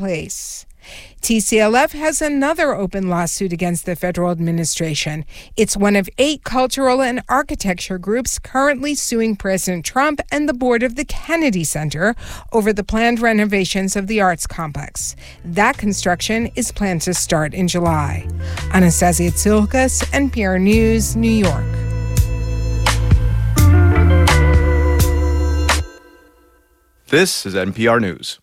place. TCLF has another open lawsuit against the federal administration. It's one of 8 cultural and architecture groups currently suing President Trump and the board of the Kennedy Center over the planned renovations of the arts complex. That construction is planned to start in July. Anastasia Tsilkas, NPR News, New York. This is NPR News.